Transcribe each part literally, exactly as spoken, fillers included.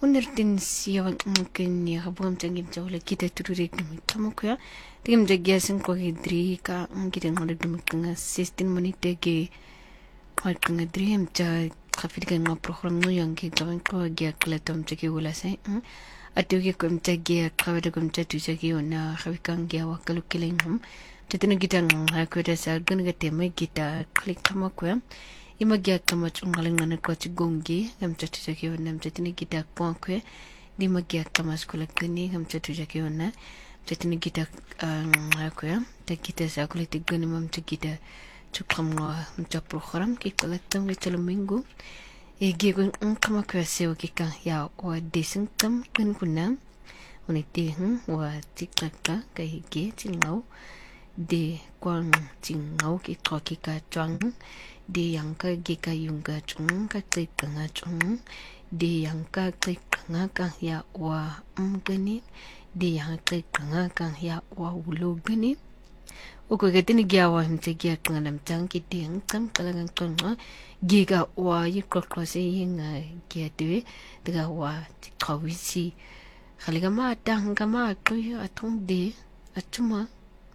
오늘은 시야wan mungkin ya habam jangim jawla kita tururik dum tamukuya tigim jagya sin ko hidri ka ngide ngode dum kanga sixteen minute ge kwal kanga dream ja khafir nga program no yang ge jawan ko gya klatom jage wala sai atu ge kom jagya khawada kom jatu jage ona khavikang gya wakalu kileng hum tetene gitang ha ko da sa gun ga temai gita klik tamakuya imagya kama chungaling na ko chigongi ngam chatu jake ona mchatini kita kwankwe di magya kama skula kuni ngam chatu jake ona mchatini kita akwa ta kita sa kula tigani mam chikita chukam no mcha program ki kala tam le chalomingo e gigun kama kwa seo ki ka ya wa desing tam kun kunam uniti hm wa tikaka ka hige chingau de kwang chingau ki ko ki ka chwang de yang ka ge ka yung ka chung ka tsai ka nga chung de yang ka tsai ka nga ka ya wa um gani de yang tsai ka nga ka ya wa ulo gani o ko ge tin gya wa him tse gya ka nam chang ki de ang kam ka lang chung nga ge ga wa yi ko ko se yin nga ge de de ga wa ti ka wi si khali ga ma dang ga ma ko ya thong de achuma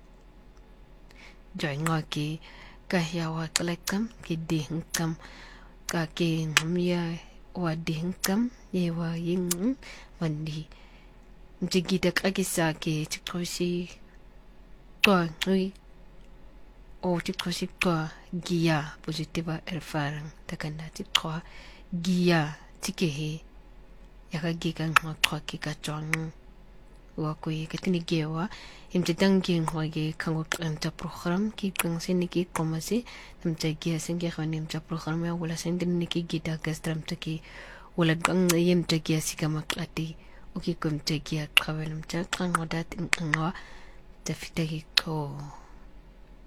joy nga ki kahya wa kalakam ki dihngkam ka ke namya wa dihngkam ye wa ying mandi mjigida kagisa ke chikosi to nui o chikosi to giya positiva erfaring takanda chikwa giya chikehe yaka gigan wa kwa ki ka chong wa ko ye katini gewa imte dangin hoge kango amta program ki kang siniki komasi amta gia singe khani amta program ya wala sindin niki gida gastram taki wala gang yemta gia sikama klati uki kumta gia kawel amta kang wadat ngwa tafitagi ko